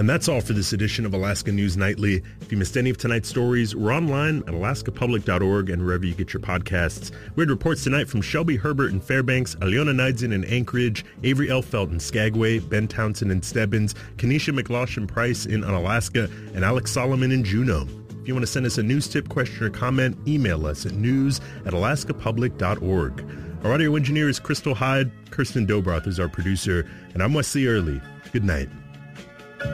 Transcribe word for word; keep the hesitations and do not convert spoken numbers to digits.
And that's all for this edition of Alaska News Nightly. If you missed any of tonight's stories, we're online at alaska public dot org and wherever you get your podcasts. We had reports tonight from Shelby Herbert in Fairbanks, Aliona Neidson in Anchorage, Avery Elfelt in Skagway, Ben Townsend in Stebbins, Kenesha McLaughlin Price in Unalaska, and Alex Solomon in Juneau. If you want to send us a news tip, question, or comment, email us at news at alaska public dot org. Our audio engineer is Crystal Hyde. Kirsten Dobroth is our producer, and I'm Wesley Early. Good night.